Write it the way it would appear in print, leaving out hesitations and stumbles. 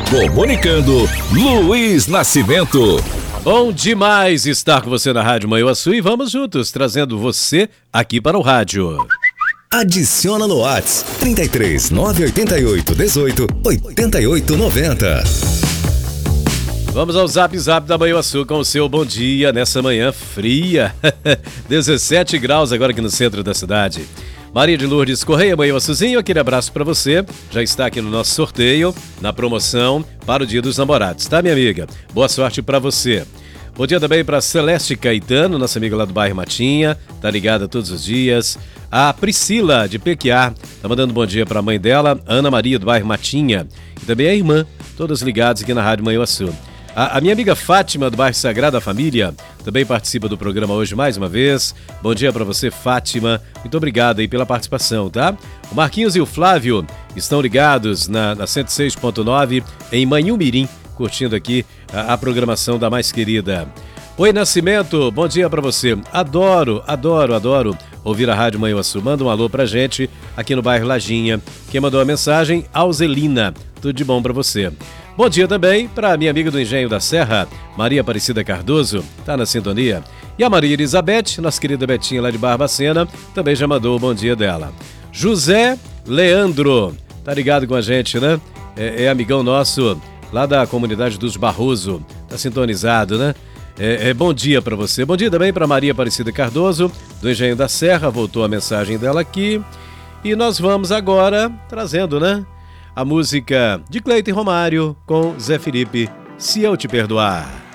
Comunicando, Luiz Nascimento. Bom demais estar com você na Rádio Manhuaçu e vamos juntos, trazendo você aqui para o rádio. Adiciona no Whats 33 988 18 88 90. Vamos ao Zap da Manhuaçu com o seu bom dia nessa manhã fria. 17 graus agora aqui no centro da cidade. Maria de Lourdes Correia, Manhuaçuzinho, aquele abraço para você. Já está aqui no nosso sorteio, na promoção para o Dia dos Namorados, tá, minha amiga? Boa sorte para você. Bom dia também para Celeste Caetano, nossa amiga lá do bairro Matinha, tá ligada todos os dias. A Priscila de Pequiá, tá mandando bom dia para a mãe dela, Ana Maria do bairro Matinha. E também a irmã, todas ligadas aqui na Rádio Manhuaçu. A minha amiga Fátima, do bairro Sagrada Família, também participa do programa hoje mais uma vez. Bom dia para você, Fátima. Muito obrigado aí pela participação, tá? O Marquinhos e o Flávio estão ligados na 106.9 em Manhumirim, curtindo aqui a programação da mais querida. Oi, Nascimento, bom dia para você. Adoro ouvir a Rádio Manhuaçu. Manda um alô pra gente aqui no bairro Lajinha. Quem mandou a mensagem? Alzelina. Tudo de bom para você. Bom dia também para minha amiga do Engenho da Serra, Maria Aparecida Cardoso, tá na sintonia. E a Maria Elizabeth, nossa querida Betinha lá de Barbacena, também já mandou o bom dia dela. José Leandro, tá ligado com a gente, né? É amigão nosso lá da comunidade dos Barroso, tá sintonizado, né? Bom dia para você. Bom dia também para Maria Aparecida Cardoso, do Engenho da Serra, voltou a mensagem dela aqui. E nós vamos agora trazendo, né? A música de Cleiton Romário com Zé Felipe, Se Eu Te Perdoar.